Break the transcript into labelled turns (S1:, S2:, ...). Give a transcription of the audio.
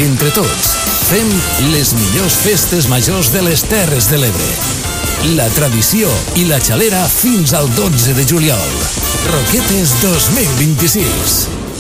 S1: Entre tots, fem les millors festes majors de les Terres de l'Ebre. La tradició i la xalera fins al 12 de juliol. Roquetes 2026.